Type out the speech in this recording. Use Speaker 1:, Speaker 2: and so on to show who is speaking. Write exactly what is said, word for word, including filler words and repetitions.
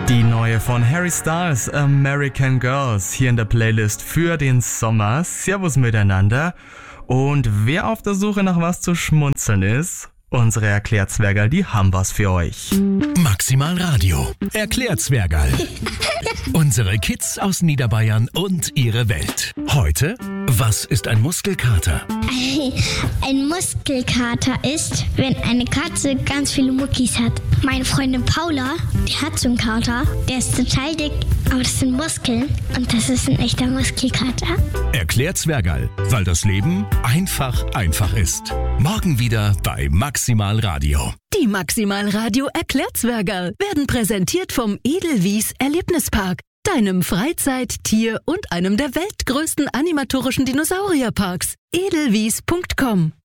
Speaker 1: Die neue von Harry Styles, American Girls, hier in der Playlist für den Sommer. Servus miteinander. Und wer auf der Suche nach was zu schmunzeln ist, unsere Erklärzwergerl, die haben was für euch.
Speaker 2: Maximal Radio. Erklärzwergerl. Unsere Kids aus Niederbayern und ihre Welt. Heute, was ist ein Muskelkater?
Speaker 3: Ein Muskelkater ist, wenn eine Katze ganz viele Muckis hat. Meine Freundin Paula, die hat so einen Kater. Der ist total dick, aber das sind Muskeln. Und das ist ein echter Muskelkater.
Speaker 2: Erklärzwergerl, weil das Leben einfach einfach ist. Morgen wieder bei Maximal Radio.
Speaker 4: Die Maximal Radio Erklärzwergerl werden präsentiert vom Edelwies Erlebnispark, deinem Freizeit-, Tier- und einem der weltgrößten animatorischen Dinosaurierparks. edelwies punkt com